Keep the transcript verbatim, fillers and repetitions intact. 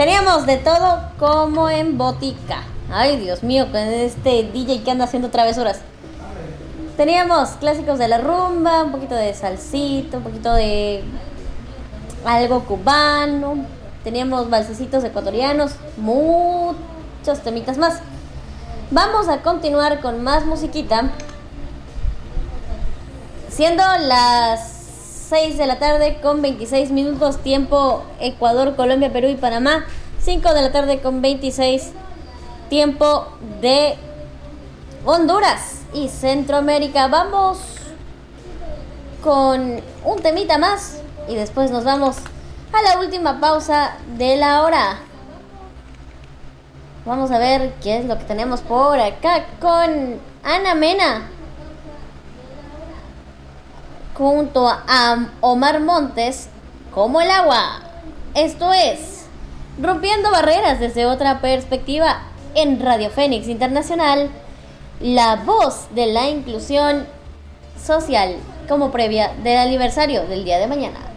Teníamos de todo como en botica. Ay, Dios mío, con este D J que anda haciendo travesuras. Teníamos clásicos de la rumba, un poquito de salsito, un poquito de algo cubano. Teníamos valsecitos ecuatorianos, muchos temitas más. Vamos a continuar con más musiquita. Siendo las seis de la tarde con veintiséis minutos, tiempo Ecuador, Colombia, Perú y Panamá. cinco de la tarde con veintiséis, tiempo de Honduras y Centroamérica. Vamos con un temita más y después nos vamos a la última pausa de la hora. Vamos a ver qué es lo que tenemos por acá con Ana Mena junto a Omar Montes, Como el agua. Esto es Rompiendo Barreras desde otra perspectiva en Radio Fénix Internacional, la voz de la inclusión social, como previa del aniversario del día de mañana.